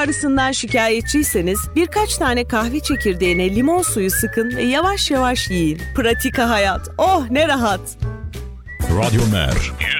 ağrısından şikayetçiyseniz birkaç tane kahve çekirdeğine limon suyu sıkın ve yavaş yavaş yiyin. Pratika hayat. Oh ne rahat. Radyo Mer